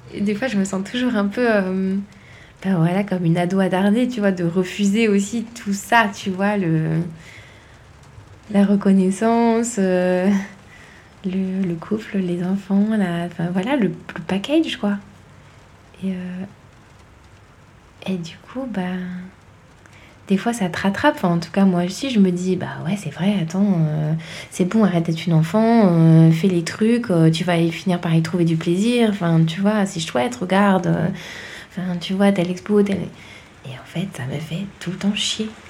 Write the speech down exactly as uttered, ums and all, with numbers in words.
Et des fois, je me sens toujours un peu, euh, ben voilà, comme une ado attardée, tu vois, de refuser aussi tout ça, tu vois, le, la reconnaissance, euh, le, le couple, les enfants, la, enfin voilà, le, le package, quoi. Et, euh, et du coup, ben, des fois, ça te rattrape. Enfin, en tout cas, moi aussi, je me dis, bah ouais, c'est vrai, attends, euh, c'est bon, arrête d'être une enfant, euh, fais les trucs, euh, tu vas y finir par y trouver du plaisir. Enfin, tu vois, c'est chouette, regarde. euh, Enfin, tu vois, telle expo, telle... Et en fait, ça me fait tout le temps chier.